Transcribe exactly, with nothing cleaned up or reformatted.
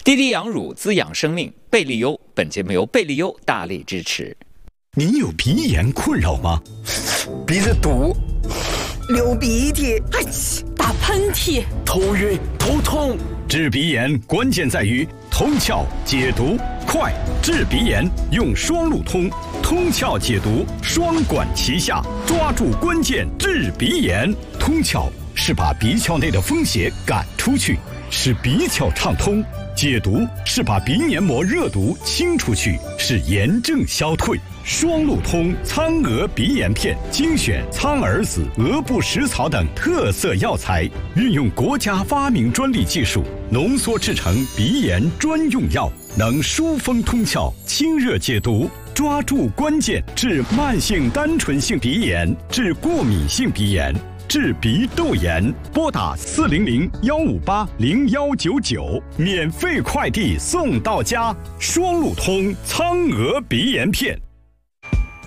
滴滴养乳滋养生命，贝利优本节目由贝利优大力支持。 您有鼻炎困扰吗？ 鼻子堵，流鼻涕， 哎，打喷嚏， 头晕头痛。 治鼻炎关键在于通窍解毒快，治鼻炎用双路通，通窍解毒双管齐下，抓住关键治鼻炎。通窍是把鼻窍内的风邪赶出去，使鼻窍畅通；解毒是把鼻黏膜热毒清出去，使炎症消退。双路通苍蛾鼻炎片精选苍耳子、鹅不食草等特色药材，运用国家发明专利技术浓缩制成鼻炎专用药，能疏风通窍、清热解毒，抓住关键治慢性单纯性鼻炎、治过敏性鼻炎、治鼻窦炎。拨打四零零幺五八零幺九九，免费快递送到家。双路通苍蛾鼻炎片。